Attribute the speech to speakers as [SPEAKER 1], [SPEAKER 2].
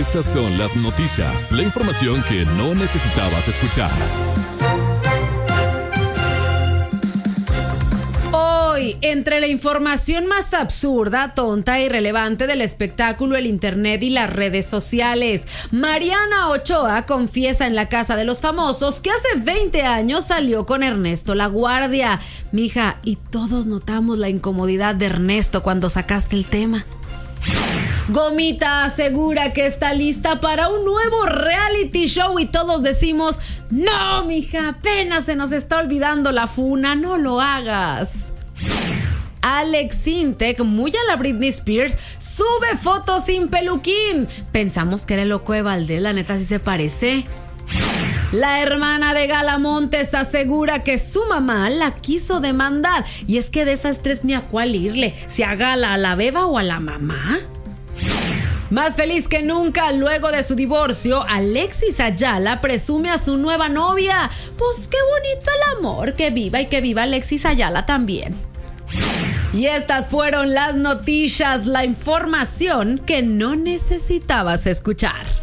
[SPEAKER 1] Estas son las noticias, la información que no necesitabas escuchar.
[SPEAKER 2] Hoy, entre la información más absurda, tonta e irrelevante del espectáculo, el internet y las redes sociales, Mariana Ochoa confiesa en la Casa de los Famosos que hace 20 años salió con Ernesto LaGuardia. Mija, y todos notamos la incomodidad de Ernesto cuando sacaste el tema. Gomita asegura que está lista para un nuevo reality show y todos decimos, no, mija, apenas se nos está olvidando la funa, no lo hagas. Alex Sintek, muy a la Britney Spears, sube fotos sin peluquín. Pensamos que era el loco de Valdés, la neta sí se parece. La hermana de Gala Montes asegura que su mamá la quiso demandar. Y es que de esas tres ni a cuál irle, si a Gala, a la beba o a la mamá. Más feliz que nunca, luego de su divorcio, Alexis Ayala presume a su nueva novia. Pues qué bonito el amor, que viva y que viva Alexis Ayala también. Y estas fueron las noticias, la información que no necesitabas escuchar.